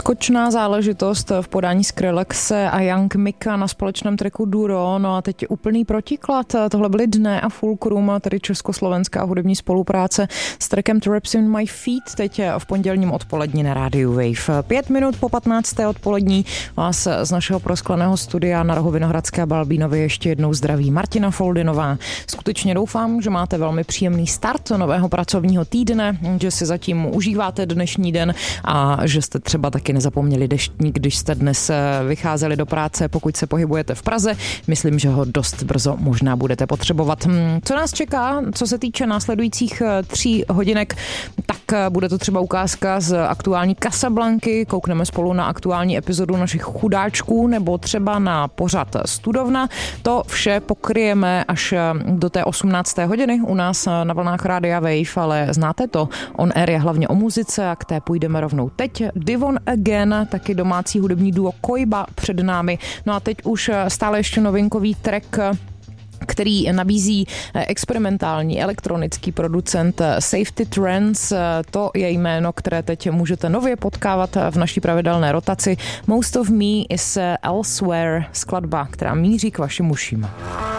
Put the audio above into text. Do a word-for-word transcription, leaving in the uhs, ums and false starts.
Odskočná záležitost v podání Skrillexe a Young Mika na společném tracku Duro. No a teď úplný protiklad. Tohle byly Dne a Fulcrum, tedy československá hudební spolupráce s trackem Traps in My Feet, teď v pondělním odpolední na rádiu Wave. Pět minut po patnácté odpolední vás z našeho proskleného studia na rohu Vinohradské a Balbínově ještě jednou zdraví Martina Foldinová. Skutečně doufám, že máte velmi příjemný start nového pracovního týdne, že si zatím užíváte dnešní den a že jste třeba taky nezapomněli deštník, když jste dnes vycházeli do práce, pokud se pohybujete v Praze. Myslím, že ho dost brzo možná budete potřebovat. Co nás čeká, co se týče následujících tří hodinek, tak bude to třeba ukázka z aktuální Casablanky, koukneme spolu na aktuální epizodu našich chudáčků nebo třeba na pořad Studovna. To vše pokryjeme až do té osmnácté hodiny u nás na vlnách Rádia Wave, ale znáte to, On Air je hlavně o muzice a k té půjdeme rovnou teď. Divon Again, taky domácí hudební duo Koiba před námi. No a teď už stále ještě novinkový track, který nabízí experimentální elektronický producent Safety Trends. To je jméno, které teď můžete nově potkávat v naší pravidelné rotaci. Most of Me is Elsewhere, skladba, která míří k vašim uším.